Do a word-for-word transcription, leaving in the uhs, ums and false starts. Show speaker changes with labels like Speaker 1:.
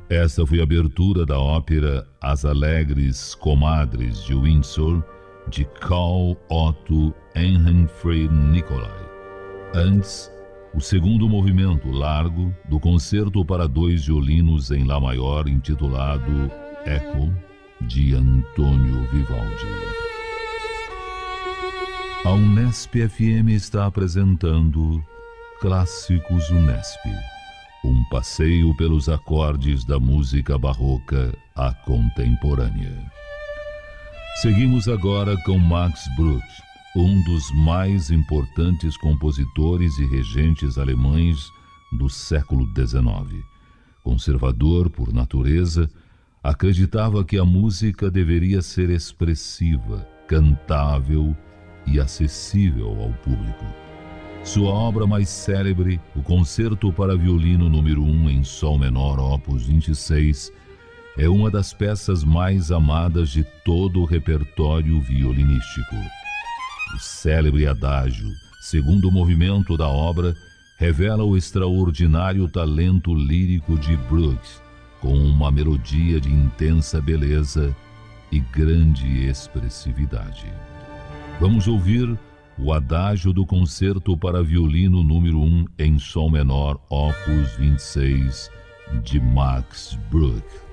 Speaker 1: Esta foi a abertura da ópera As Alegres Comadres de Windsor, de Carl Otto Ehrenfried Nicolai. Antes, o segundo movimento largo do concerto para dois violinos em Lá maior, intitulado Eco, de Antônio Vivaldi. A Unesp F M está apresentando Clássicos Unesp, um passeio pelos acordes da música barroca à contemporânea. Seguimos agora com Max Bruch, um dos mais importantes compositores e regentes alemães do século dezenove. Conservador por natureza, acreditava que a música deveria ser expressiva, cantável e acessível ao público. Sua obra mais célebre, o Concerto para Violino número um em Sol menor, opus vinte e seis, é uma das peças mais amadas de todo o repertório violinístico. O célebre adágio, segundo movimento da obra, revela o extraordinário talento lírico de Bruch, com uma melodia de intensa beleza e grande expressividade. Vamos ouvir o adágio do Concerto para Violino número um em Sol menor, opus vinte e seis, de Max Bruch.